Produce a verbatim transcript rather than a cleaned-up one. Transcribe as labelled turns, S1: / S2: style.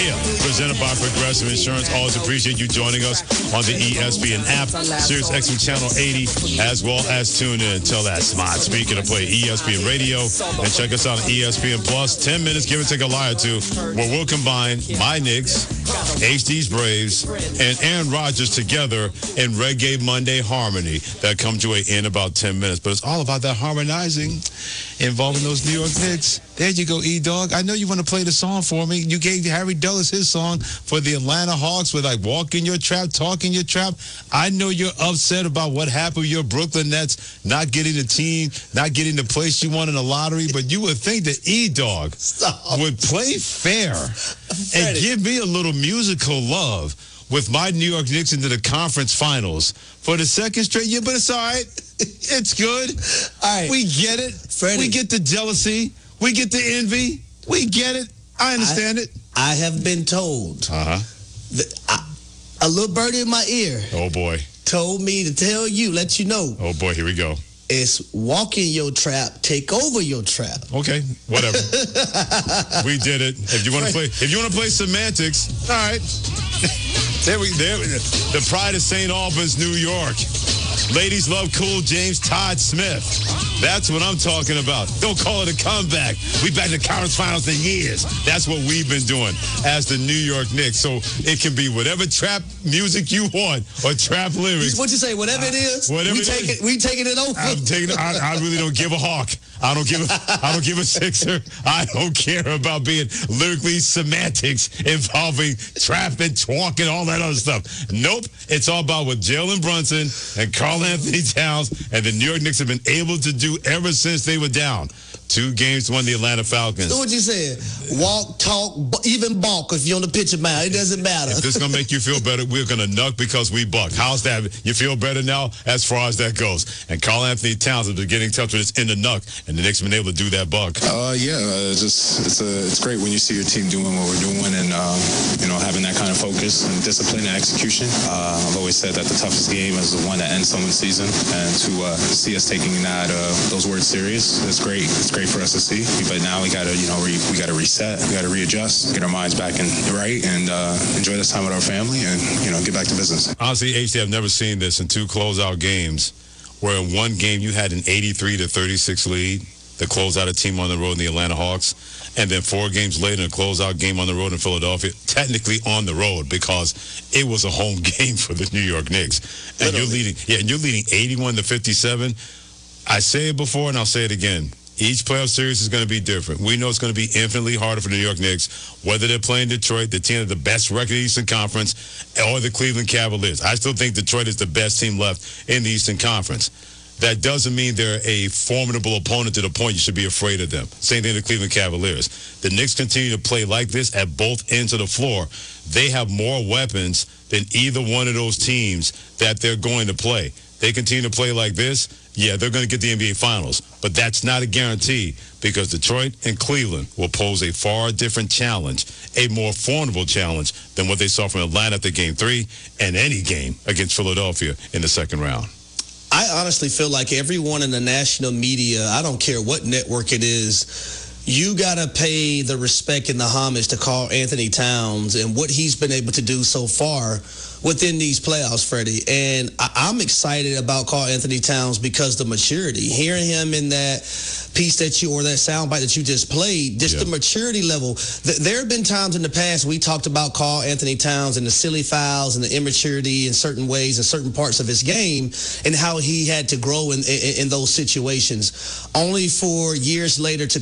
S1: here, presented by Progressive Insurance. Always appreciate you joining us on the E S P N app, Sirius X M Channel eighty, as well as tune in. Tell that smart speaker to play E S P N Radio, and check us out on E S P N Plus. Ten minutes, give or take a lie or two, where we'll combine my Knicks, H D's Braves, and Aaron Rodgers together in Reggae Monday Harmony. That come to an end about ten minutes. But it's all about that harmonizing involving those New York Knicks. There you go, E-Dog. I know you want to play the song for me. You gave Harry Dulles his song for the Atlanta Hawks with, like, walk in your trap, talk in your trap. I know you're upset about what happened with your Brooklyn Nets not getting the team, not getting the place you want in the lottery, but you would think that E-Dog would play fair and give me a little musical love with my New York Knicks into the conference finals for the second straight year, but it's all right. It's good. All right. We get it. Freddie. We get the jealousy. We get the envy. We get it. I understand
S2: I,
S1: it.
S2: I have been told.
S1: Uh-huh.
S2: That I, a little birdie in my ear.
S1: Oh, boy.
S2: Told me to tell you, let you know.
S1: Oh, boy. Here we go.
S2: It's walk in your trap, take over your trap.
S1: Okay, whatever. We did it. If you want to play, if you want to play semantics, all right. There we, there. The pride of Saint Albans, New York. Ladies love cool James Todd Smith. That's what I'm talking about. Don't call it a comeback. We back to conference finals in years. That's what we've been doing as the New York Knicks. So it can be whatever trap music you want or trap lyrics.
S2: What you say? Whatever it is.
S1: Uh, whatever
S2: we
S1: it
S2: take
S1: is.
S2: it. We taking it over.
S1: I'm taking it. I, I really don't give a hawk. I don't give a. I don't give a sixer. I don't care about being lyrically semantics involving trap and twonk and all that other stuff. Nope. It's all about what Jalen Brunson and Karl Anthony Towns and the New York Knicks have been able to do ever since they were down. Two games to win the Atlanta Falcons.
S2: So what you said? Walk, talk, even balk if you're on the pitcher mound. It doesn't matter.
S1: If this is going to make you feel better, we're going to nuck because we buck. How's that? You feel better now as far as that goes? And Karl Anthony Towns has been getting in touch with us in the nuck, and the Knicks have been able to do that buck.
S3: Uh, yeah, uh, just it's a, it's great when you see your team doing what we're doing and, um, you know, having that kind of focus and discipline and execution. Uh, I've always said that the toughest game is the one that ends someone's season, and to uh, see us taking that uh, those words serious, it's great. It's great for us to see, but now we got to, you know, re, we got to reset, we got to readjust, get our minds back in right, and uh, enjoy this time with our family, and you know, get back to business.
S1: Honestly, H D, I've never seen this in two closeout games, where in one game you had an eighty-three to thirty-six lead to close out a team on the road in the Atlanta Hawks, and then four games later, a closeout game on the road in Philadelphia, technically on the road because it was a home game for the New York Knicks, and Literally. you're leading, yeah, and you're leading eighty-one to fifty-seven. I say it before, and I'll say it again. Each playoff series is going to be different. We know it's going to be infinitely harder for the New York Knicks, whether they're playing Detroit, the team with the best record in the Eastern Conference, or the Cleveland Cavaliers. I still think Detroit is the best team left in the Eastern Conference. That doesn't mean they're a formidable opponent to the point you should be afraid of them. Same thing to the Cleveland Cavaliers. The Knicks continue to play like this at both ends of the floor. They have more weapons than either one of those teams that they're going to play. They continue to play like this, yeah, they're going to get the N B A Finals. But that's not a guarantee because Detroit and Cleveland will pose a far different challenge, a more formidable challenge than what they saw from Atlanta after Game three and any game against Philadelphia in the second round.
S2: I honestly feel like everyone in the national media, I don't care what network it is, you got to pay the respect and the homage to Karl Anthony Towns and what he's been able to do so far within these playoffs, Freddie. And I- I'm excited about Karl Anthony Towns because the maturity, hearing him in that piece that you, or that soundbite that you just played, just yep. the maturity level. Th- there have been times in the past we talked about Karl Anthony Towns and the silly fouls and the immaturity in certain ways in certain parts of his game and how he had to grow in, in, in those situations, only for years later to